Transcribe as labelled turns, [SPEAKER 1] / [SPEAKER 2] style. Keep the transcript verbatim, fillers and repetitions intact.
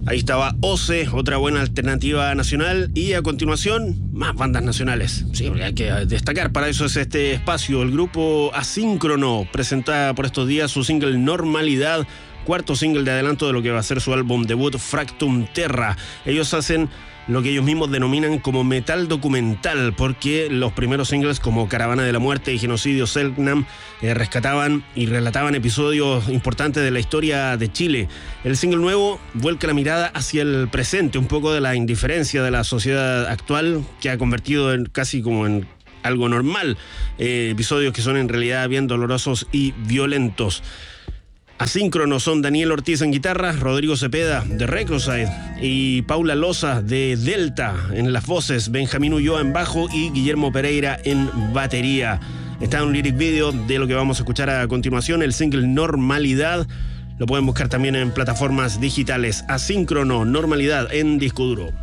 [SPEAKER 1] Ahí estaba Ose, otra buena alternativa nacional. Y a continuación, más bandas nacionales. Sí, hay que destacar, para eso es este espacio. El grupo Asíncrono presenta por estos días su single Normalidad, cuarto single de adelanto de lo que va a ser su álbum debut Fractum Terra. Ellos hacen lo que ellos mismos denominan como metal documental, porque los primeros singles como Caravana de la Muerte y Genocidio Selknam eh, rescataban y relataban episodios importantes de la historia de Chile. El single nuevo vuelca la mirada hacia el presente, un poco de la indiferencia de la sociedad actual, que ha convertido en casi como en algo normal, eh, episodios que son en realidad bien dolorosos y violentos. Asíncrono son Daniel Ortiz en guitarra, Rodrigo Cepeda de Recroside y Paula Loza de Delta en las voces, Benjamín Ulloa en bajo y Guillermo Pereira en batería. Está un lyric video de lo que vamos a escuchar a continuación, el single Normalidad. Lo pueden buscar también en plataformas digitales. Asíncrono, Normalidad en Disco Duro.